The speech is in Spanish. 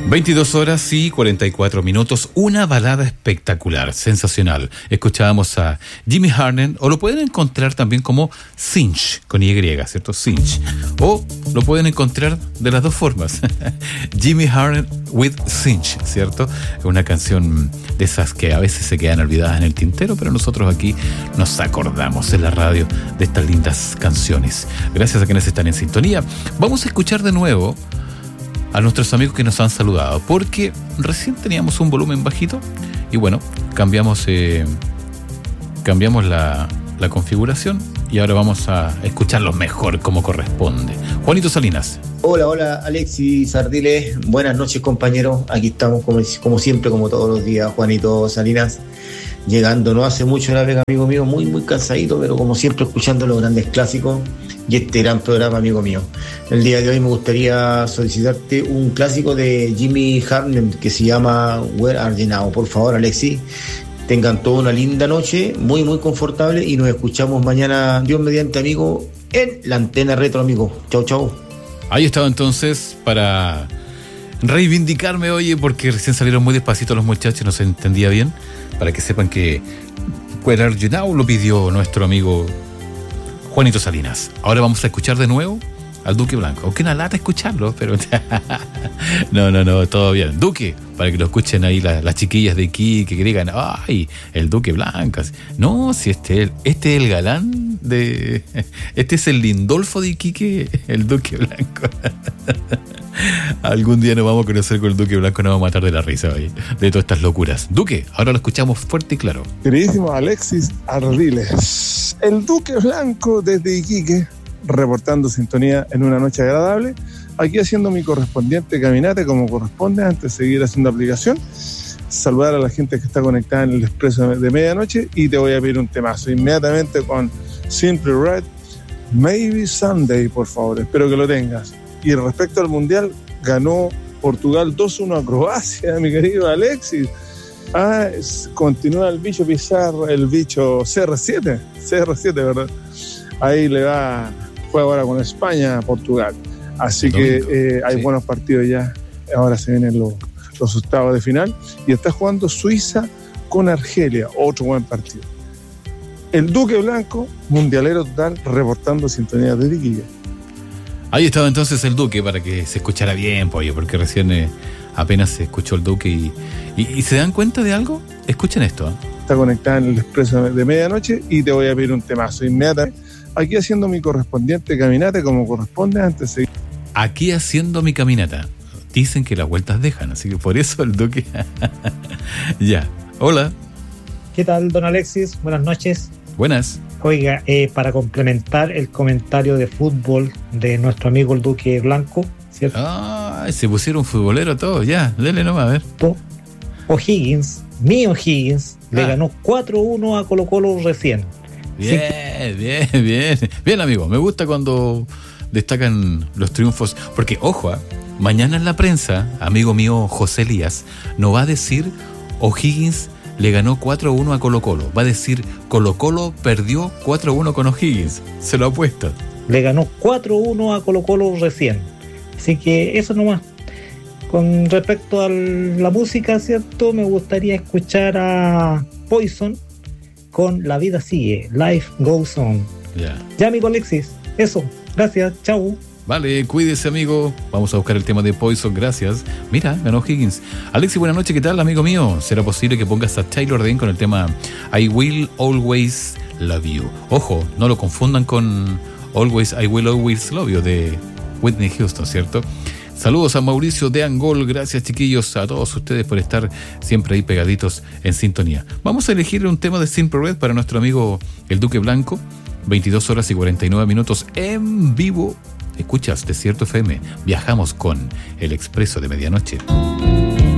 22 horas y 44 minutos, una balada espectacular, sensacional. Escuchábamos a Jimmy Harden, o lo pueden encontrar también como Cinch, con Y, ¿cierto? Cinch. O lo pueden encontrar de las dos formas. Jimmy Harden with Cinch, ¿cierto? Es una canción de esas que a veces se quedan olvidadas en el tintero, pero nosotros aquí nos acordamos en la radio de estas lindas canciones. Gracias a quienes están en sintonía. Vamos a escuchar de nuevo a nuestros amigos que nos han saludado, porque recién teníamos un volumen bajito y bueno, cambiamos la configuración y ahora vamos a escucharlo mejor como corresponde. Juanito Salinas. Hola Alexis Ardiles, buenas noches compañeros, aquí estamos como siempre, como todos los días, Juanito Salinas, llegando no hace mucho a la Vega, amigo mío, muy cansadito, pero como siempre escuchando los grandes clásicos y este gran programa, amigo mío. El día de hoy me gustaría solicitarte un clásico de Jimmy Harden que se llama Where Are You Now. Por favor, Alexis, tengan toda una linda noche, muy confortable, y nos escuchamos mañana, Dios mediante, amigo, en la antena retro, amigo. Chau. Ahí estaba entonces para reivindicarme, oye, porque recién salieron muy despacito los muchachos, no se entendía bien, para que sepan que Where Are You Now lo pidió nuestro amigo Juanito Salinas. Ahora vamos a escuchar de nuevo al Duque Blanco. Aunque una lata escucharlo, pero no, todo bien. Duque, para que lo escuchen ahí las chiquillas de aquí, que digan, ay, el Duque Blanco. No, si este es el galán de... Este es el Lindolfo de Iquique, el Duque Blanco. Algún día nos vamos a conocer con el Duque Blanco, nos vamos a matar de la risa hoy, de todas estas locuras. Duque, ahora lo escuchamos fuerte y claro. Queridísimo Alexis Ardiles, el Duque Blanco desde Iquique, reportando sintonía en una noche agradable, aquí haciendo mi correspondiente caminata como corresponde antes de seguir haciendo aplicación. Saludar a la gente que está conectada en el expreso de medianoche, y te voy a pedir un temazo inmediatamente con Simply Red, Maybe Someday, por favor, espero que lo tengas. Y respecto al Mundial, ganó Portugal 2-1 a Croacia, mi querido Alexis. Continúa el bicho Pizarro, el bicho CR7, ¿verdad? Ahí fue ahora con España, Portugal. Así que hay buenos partidos ya. Ahora se vienen los octavos de final. Y está jugando Suiza con Argelia, otro buen partido. El Duque Blanco, mundialero total, reportando sintonía de Iquique. Ahí estaba entonces el Duque, para que se escuchara bien, pollo, porque recién apenas se escuchó el Duque y ¿se dan cuenta de algo? Escuchen esto. Está conectada en el expreso de medianoche, y te voy a pedir un temazo inmediatamente. Aquí haciendo mi correspondiente caminata como corresponde antes de seguir. Aquí haciendo mi caminata. Dicen que las vueltas dejan, así que por eso el Duque. Ya. Hola. ¿Qué tal, don Alexis? Buenas noches. Buenas. Oiga, para complementar el comentario de fútbol de nuestro amigo el Duque Blanco, ¿cierto? Se pusieron futbolero todos, ya, dele nomás, a ver. O'Higgins, le ganó 4-1 a Colo-Colo recién. Bien, amigo, me gusta cuando destacan los triunfos, porque, ojo, mañana en la prensa, amigo mío José Elías, no va a decir O'Higgins le ganó 4-1 a Colo-Colo. Va a decir Colo-Colo perdió 4-1 con O'Higgins. Se lo apuesto. Le ganó 4-1 a Colo-Colo recién. Así que eso nomás. Con respecto a la música, ¿cierto? Me gustaría escuchar a Poison con La Vida Sigue, Life Goes On. Ya, amigo Alexis. Eso. Gracias. Chau. Vale, cuídese, amigo. Vamos a buscar el tema de Poison, gracias. Mira, ganó Higgins. Alexis, buenas noches, ¿qué tal, amigo mío? ¿Será posible que pongas a Taylor Dane con el tema I Will Always Love You? Ojo, no lo confundan con I Will Always Love You de Whitney Houston, ¿cierto? Saludos a Mauricio de Angol, gracias, chiquillos, a todos ustedes por estar siempre ahí pegaditos en sintonía. Vamos a elegir un tema de Simple Red para nuestro amigo el Duque Blanco. 22 horas y 49 minutos en vivo. Escuchas Desierto FM. Viajamos con el Expreso de Medianoche.